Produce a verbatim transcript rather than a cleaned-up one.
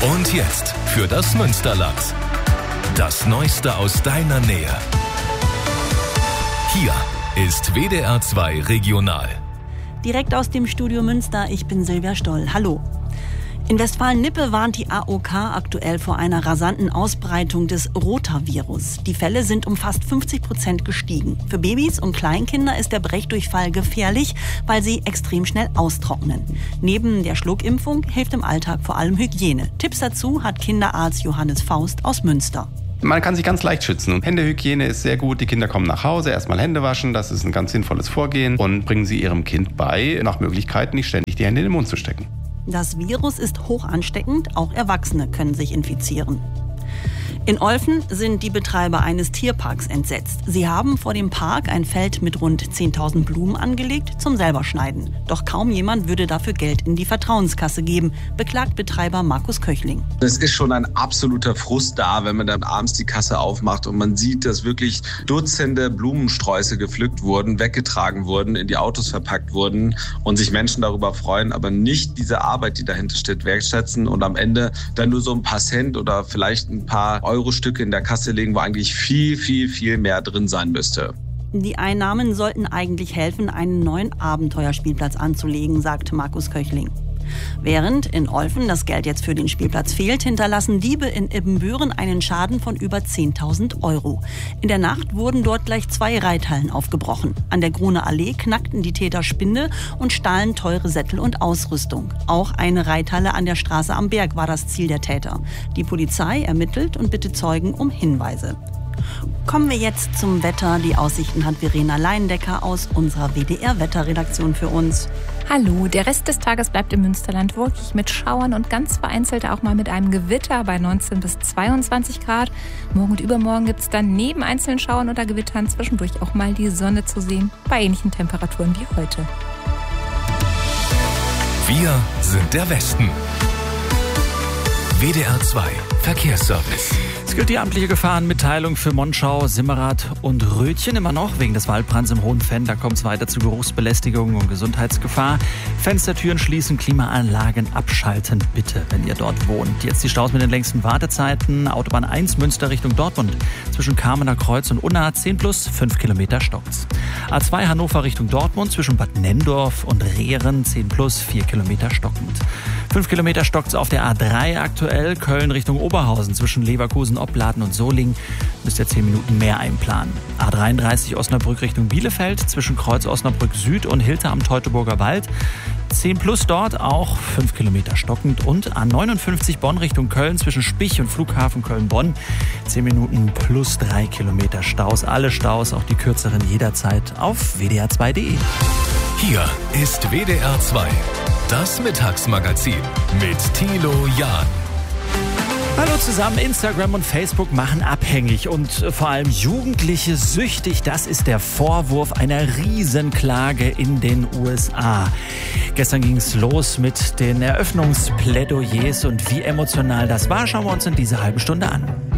Und jetzt für das Münsterland. Das Neueste aus deiner Nähe. Hier ist W D R zwei Regional. Direkt aus dem Studio Münster, ich bin Silvia Stoll. Hallo. In Westfalen-Lippe warnt die A O K aktuell vor einer rasanten Ausbreitung des Rotavirus. Die Fälle sind um fast fünfzig Prozent gestiegen. Für Babys und Kleinkinder ist der Brechdurchfall gefährlich, weil sie extrem schnell austrocknen. Neben der Schluckimpfung hilft im Alltag vor allem Hygiene. Tipps dazu hat Kinderarzt Johannes Faust aus Münster. Man kann sich ganz leicht schützen und Händehygiene ist sehr gut. Die Kinder kommen nach Hause, erstmal Hände waschen, das ist ein ganz sinnvolles Vorgehen und bringen Sie Ihrem Kind bei, nach Möglichkeit nicht ständig die Hände in den Mund zu stecken. Das Virus ist hoch ansteckend, auch Erwachsene können sich infizieren. In Olfen sind die Betreiber eines Tierparks entsetzt. Sie haben vor dem Park ein Feld mit rund zehntausend Blumen angelegt zum Selberschneiden. Doch kaum jemand würde dafür Geld in die Vertrauenskasse geben, beklagt Betreiber Markus Köchling. Es ist schon ein absoluter Frust da, wenn man dann abends die Kasse aufmacht und man sieht, dass wirklich Dutzende Blumensträuße gepflückt wurden, weggetragen wurden, in die Autos verpackt wurden und sich Menschen darüber freuen, aber nicht diese Arbeit, die dahinter steht, wertschätzen und am Ende dann nur so ein paar Cent oder vielleicht ein paar Euro-Stücke in der Kasse legen, wo eigentlich viel, viel, viel mehr drin sein müsste. Die Einnahmen sollten eigentlich helfen, einen neuen Abenteuerspielplatz anzulegen, sagt Markus Köchling. Während in Olfen das Geld jetzt für den Spielplatz fehlt, hinterlassen Diebe in Ibbenbüren einen Schaden von über zehntausend Euro. In der Nacht wurden dort gleich zwei Reithallen aufgebrochen. An der Gruner Allee knackten die Täter Spinde und stahlen teure Sättel und Ausrüstung. Auch eine Reithalle an der Straße am Berg war das Ziel der Täter. Die Polizei ermittelt und bittet Zeugen um Hinweise. Kommen wir jetzt zum Wetter. Die Aussichten hat Verena Leindecker aus unserer W D R-Wetterredaktion für uns. Hallo, der Rest des Tages bleibt im Münsterland wolkig mit Schauern und ganz vereinzelt auch mal mit einem Gewitter bei neunzehn bis zweiundzwanzig Grad. Morgen und übermorgen gibt es dann neben einzelnen Schauern oder Gewittern zwischendurch auch mal die Sonne zu sehen, bei ähnlichen Temperaturen wie heute. Wir sind der Westen. W D R zwei Verkehrsservice. Es gilt die amtliche Gefahrenmitteilung für Monschau, Simmerath und Rötchen immer noch. Wegen des Waldbrands im Hohenfenn, da kommt es weiter zu Geruchsbelästigung und Gesundheitsgefahr. Fenstertüren schließen, Klimaanlagen abschalten, bitte, wenn ihr dort wohnt. Jetzt die Staus mit den längsten Wartezeiten. Autobahn eins Münster Richtung Dortmund. Zwischen Kamener Kreuz und Unna zehn plus, fünf Kilometer stockt's. A zwei Hannover Richtung Dortmund zwischen Bad Nenndorf und Rehren zehn plus, vier Kilometer stockend. fünf Kilometer stockt's auf der A drei aktuell. Köln Richtung Oberhausen zwischen Leverkusen, Opladen und Solingen müsst ihr zehn Minuten mehr einplanen. A dreiunddreißig Osnabrück Richtung Bielefeld zwischen Kreuz Osnabrück Süd und Hilter am Teutoburger Wald. zehn plus dort, auch fünf Kilometer stockend. Und A neunundfünfzig Bonn Richtung Köln zwischen Spich und Flughafen Köln-Bonn. zehn Minuten plus drei Kilometer Staus. Alle Staus, auch die kürzeren jederzeit auf w d r zwei punkt d e. Hier ist W D R zwei, das Mittagsmagazin mit Thilo Jahn. Hallo zusammen, Instagram und Facebook machen abhängig und vor allem Jugendliche süchtig. Das ist der Vorwurf einer Riesenklage in den U S A. Gestern ging es los mit den Eröffnungsplädoyers und wie emotional das war, schauen wir uns in dieser halben Stunde an.